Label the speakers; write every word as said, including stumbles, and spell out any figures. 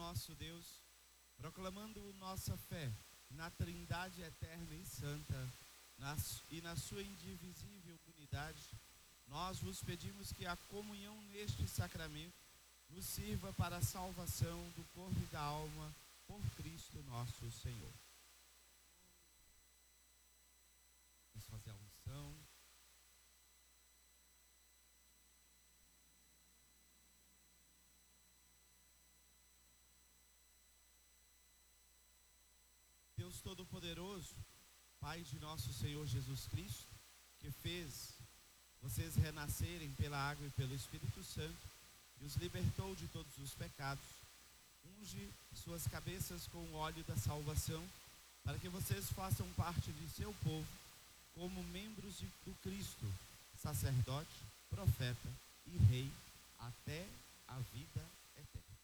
Speaker 1: nosso Deus, proclamando nossa fé na Trindade eterna e santa nas, e na sua indivisível unidade, nós vos pedimos que a comunhão neste sacramento nos sirva para a salvação do corpo e da alma por Cristo nosso Senhor. Vamos fazer a unção. Deus Todo-Poderoso, Pai de nosso Senhor Jesus Cristo, que fez vocês renascerem pela água e pelo Espírito Santo e os libertou de todos os pecados, unge suas cabeças com o óleo da salvação, para que vocês façam parte de seu povo, como membros de, do Cristo, sacerdote, profeta e rei, até